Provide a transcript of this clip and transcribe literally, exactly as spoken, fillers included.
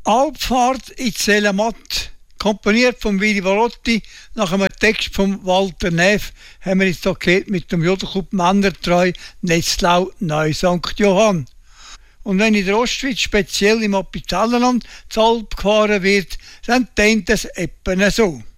Albfahrt in Zelamat, komponiert von Willy Valotti nach einem Text von Walter Neff, haben wir jetzt hier gehört mit dem Jodelclub Männertreu Netzlau Neu Sankt Johann. Und wenn in der Ostschweiz, speziell im Appenzellerland, das Alp gefahren wird, dann tönt es etwa so.